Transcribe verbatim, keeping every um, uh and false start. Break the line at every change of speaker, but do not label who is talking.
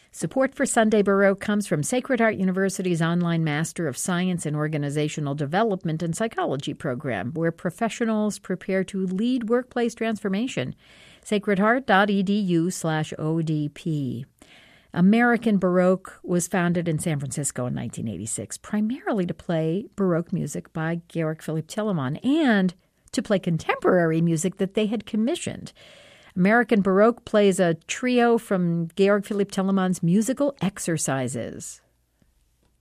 Support for Sunday Baroque comes from Sacred Heart University's online Master of Science in Organizational Development and Psychology program, where professionals prepare to lead workplace transformation. sacredheart.edu slash ODP. American Baroque was founded in San Francisco in nineteen eighty-six, primarily to play Baroque music by Georg Philipp Telemann and to play contemporary music that they had commissioned. American Baroque plays a trio from Georg Philipp Telemann's musical exercises.